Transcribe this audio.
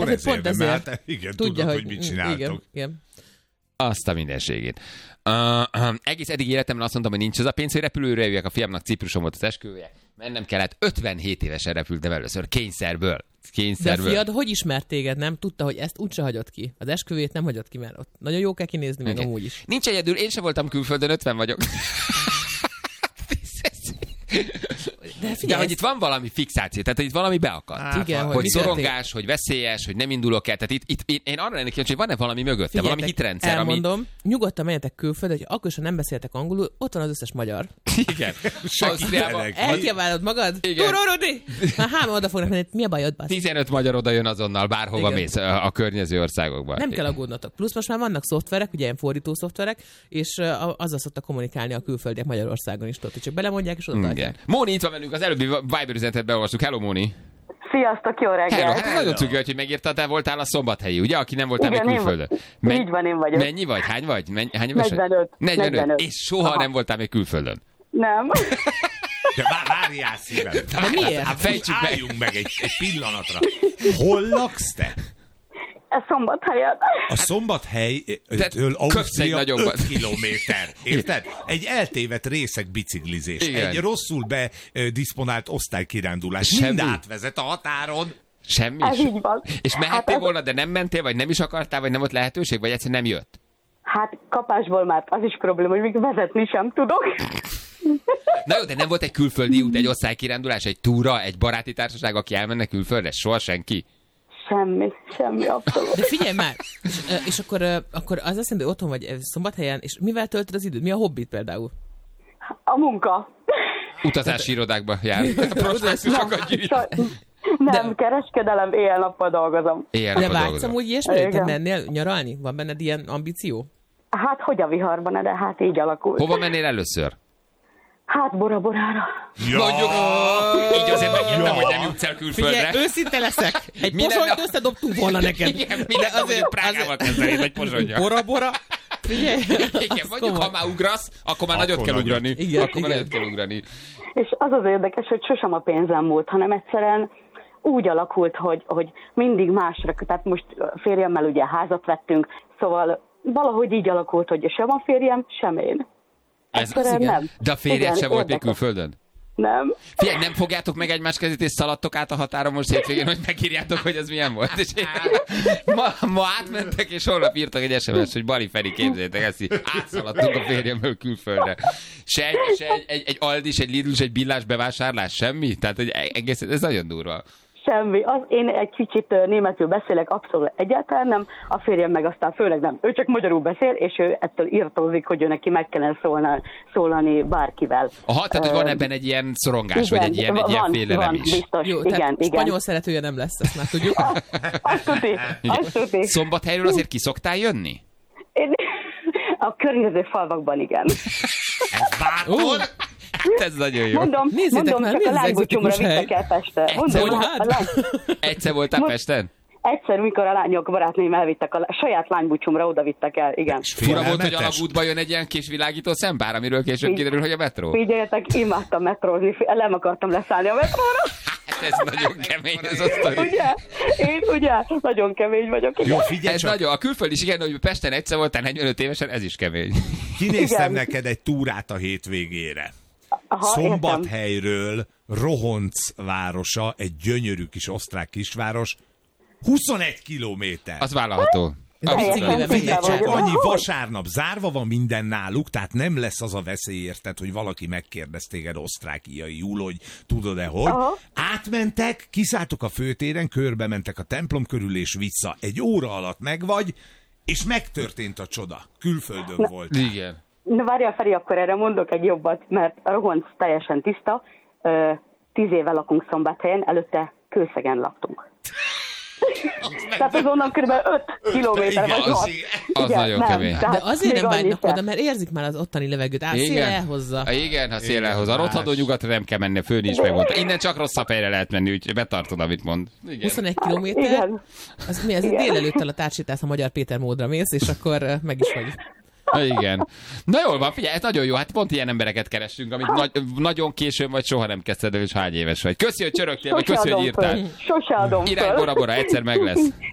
akkor ezért nem állt. Igen, tudod, hogy mit csináltok. Igen. Azt a mindenségét. Egész eddig életemben azt mondtam, hogy nincs az a pénz, hogy repülőre jöjjek. A fiamnak Cipruson volt az esküvője. Mennem kellett. 57 évesen repültem először. Kényszerből. De a fiad hogy ismert téged, nem? Tudta, hogy ezt úgyse hagyott ki. Az esküvőjét nem hagyott ki, mert ott nagyon jó kell kinézni, meg amúgy is. Nincs egyedül, én sem voltam külföldön, 50 vagyok. De figyelj, hogy itt van valami fixáció, tehát itt valami beakadt. Igen, hogy szorongás, hogy veszélyes, hogy nem indulok el. Tehát itt én arra lennék kíváncsi, hogy van-e valami mögötte, valami hitrendszer, elmondom, nyugodtan menjetek külföldre, hogy akkor sem nem beszéltek angolul, ott van az összes magyar. Igen. Ausztriában. Elkiabálod magad? Turorodi! Hát oda fognak menni, mi a bajod, basz? 15 magyar oda jön azonnal, bárhova mész a környező országokban. Nem kell aggódnotok. Plusz most már vannak szoftverek, ugye ilyen fordító szoftverek, és azzal szoktak kommunikálni a külföldiek Magyarországon is, tudod, hogy csak belemondják, és oda adják. Móni, itt van velünk, az előbbi Viber üzenetet beolvastuk. Hello, Móni! Sziasztok, jó reggelt! Hello, hát nagyon cuki, hogy megírtad, te voltál a Szombathelyi, ugye? Aki nem voltál még külföldön. Így van, én vagyok. Mennyi vagy? Hány vagy? Hány 45. És soha nem voltál még külföldön. Nem. De várjál szívem. Miért? Hát álljunk meg egy pillanatra. Hol laksz te? Ez Szombathelyen. A Szombathelytől Ausztria 5 kilométer. Érted? Egy eltévedt részek biciklizés. Igen. Egy rosszul bedisponált osztálykirándulás. Mind átvezet a határon. Semmi? Ez így van. És mehettél volna, de nem mentél, vagy nem is akartál, vagy nem volt lehetőség, vagy egyszerűen nem jött? Hát kapásból már az is probléma, hogy még vezetni sem tudok. Na jó, de nem volt egy külföldi út, egy osztálykirándulás, egy túra, egy baráti társaság, aki elmenne külföldre? Soha senki? Semmi abszolút. De figyelj már, és akkor az azt jelenti, hogy otthon vagy Szombathelyen, és mivel töltöd az időt? Mi a hobbit például? A munka. Utazási irodákba jár. Prospektusokat gyűjt. Nem, kereskedelem, éjjel-nappal dolgozom. De vágysz amúgy ilyesmire? Te mennél nyaralni? Van benned ilyen ambíció? Hát, hogy a viharban, de hát így alakult. Hova mennél először? Hát Bora-Borára. Ja. Mondjuk, így azért megértem, hogy nem jutsz el külföldre. Figyelj, őszinte leszek. Egy posonyt összedobtunk volna neked. Igen, minden azért Prágával kezdenéd, egy pozsonyja. Bora-Bora. Figyelj. Igen, mondjuk, ha már ugrasz, akkor már nagyot kell ugrani. Akkor már nagyot kell ugrani. És az érdekes, hogy sosem a pénzem múlt, hanem egyszerűen úgy alakult, hogy mindig másra, tehát most férjemmel ugye házat vettünk, szóval valahogy így alakult, hogy sem a férjem, sem én. Nem. De a férjed sem volt még külföldön? Nem. Figyelj, nem fogjátok meg egymás kezét és szaladtok át a határon most hétvégén, hogy megírjátok, hogy ez milyen volt. És ma átmentek, és holnap írtak egy SMS-t, hogy Bali Feri, képzeljétek ezt, így átszaladtunk a férjemmel külföldre. Se egy Aldis, egy Lidl, egy Billás bevásárlás, semmi? Tehát hogy egész, ez nagyon durva. Semmi. Én egy kicsit németül beszélek, abszolút egyáltalán nem, a férjem meg aztán főleg nem. Ő csak magyarul beszél, és ő ettől irtózik, hogy ő neki meg kellene szólani bárkivel. Aha, tehát hogy van ebben egy ilyen szorongás, igen, vagy egy ilyen félelem is. Biztos. Jó, igen. Spanyol szeretője nem lesz, ezt már tudjuk. Azt tudni. Szombathelyről azért ki szoktál jönni? A környező falvakban igen. Ez bátor? Hát ez nagyon jó. Mondom, Nézzétek már, csak mi a az lánybúcsomra egzotikus hely? vittek el Pestre. Egyszer voltál Pesten? Egyszer, mikor a lányok, barátnőim elvittek, a saját lánybúcsomra oda vittek el, igen. Fura volt, hogy alagútba jön egy ilyen kis világító szempár, amiről később kiderül, hogy a metró. Figyeljetek, imádtam metrózni, nem akartam leszállni a metróra. Hát ez nagyon kemény, ez a sztori. Ugye? Én ugye? Nagyon kemény vagyok. Jó, figyelj ez csak. nagyon, a külföld is igen, hogy Pesten egyszer voltál 45 évesen, ez is kemény. Kinéztem neked egy túrát a hétvégére. Aha, Szombathelyről Rohonc városa, egy gyönyörű kis osztrák kisváros, 21 kilométer. Az vállalható. Figyelj csak, annyi vasárnap zárva van minden náluk, tehát nem lesz az a veszély, érted, hogy valaki megkérdez téged osztrákiaiul, hogy tudod-e hogy. Aha. Átmentek, kiszálltok a főtéren, körbe mentek a templom körül és vissza. Egy óra alatt megvagy, és megtörtént a csoda. Külföldön volt. Igen. Na várjál, Feri, akkor erre mondok egy jobbat, mert a Rohonc teljesen tiszta. 10 éve lakunk Szombathelyen, előtte Kőszegen laktunk. Tehát azonnan kb. 5 kilométer vagy 6. Az nagyon kemény. De azért nem vágynak oda, mert érzik már az ottani levegőt. Szél elhozza. Igen, ha szél elhozza. A rothadó nyugatra nem kell menni, fő nincs megmondta. Innen csak rosszabb helyre lehet menni, úgyhogy betartod, amit mond. Igen. 21 kilométer. Az mi? Ez délelőttel a társítás a Magyar Péter módra mész, és akkor meg is vagy. Igen. Na jól van, figyelj, ez nagyon jó. Hát pont ilyen embereket keressünk, amit nagyon későn vagy soha nem kezdted el, és hány éves vagy. Köszi, hogy csörögtél, vagy köszi, hogy írtál. Sose adom föl. Irány Bora-Bora, egyszer meg lesz.